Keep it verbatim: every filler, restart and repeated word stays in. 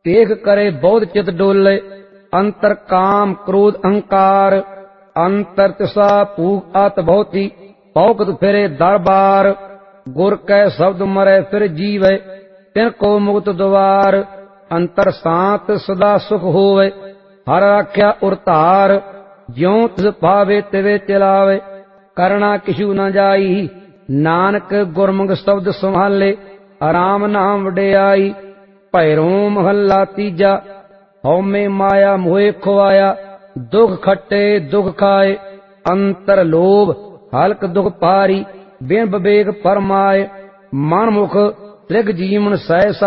ਦੇਖ ਕਰੇ ਬਹੁਤ ਚਿਤ ਡੋਲੇ। ਅੰਤਰ ਕਾਮ ਕ੍ਰੋਧ ਅਹੰਕਾਰ, ਅੰਤਰ ਤਿਸਾ ਭੂਖ ਆਤ ਬਹੁਤੀ। ਭੌਕਤ ਫਿਰੇ ਦਰਬਾਰ, ਗੁਰ ਕੈ ਸ਼ਬਦ ਮਰੈ ਫਿਰ ਜੀਵੈ। ਤਿਨ ਕੋ ਮੁਕਤ ਦੁਆਰ, ਅੰਤਰ ਸ਼ਾਂਤ ਸਦਾ ਸੁਖ ਹੋਵੇ। ਹਰ ਰਾਖਿਆ ਉਰ ਧਾਰ, ਜਿਉ ਤਿਸ ਭਾਵੇ ਤਿਵੇਂ ਚਲਾਵੇ। ਕਰਣਾ ਕਿਛੂ ਨ ਜਾਈ, ਨਾਨਕ ਗੁਰਮੁਖ ਸ਼ਬਦ ਸੰਭਾਲੇ। ਆਰਾਮ ਨਾਮ ਵਡਿਆਈ, ਭੈਰੋ ਮਹੱਲਾ ਤੀਜਾ। ਹਉਮੈ ਮਾਇਆ ਮੋਹਿ ਖੁਆਇਆ, ਦੁਖ ਖੱਟੇ ਦੁਖ ਖਾਏ। ਅੰਤਰ ਲੋਭ ਹਲਕ ਦੁਖ ਭਾਰੀ, ਬਿਨ ਵਿਵੇਕ ਫਰਮਾਏ। ਮਨ ਮੁਖ ਤ੍ਰਿਗ ਜੀਵਨ ਸਹਿ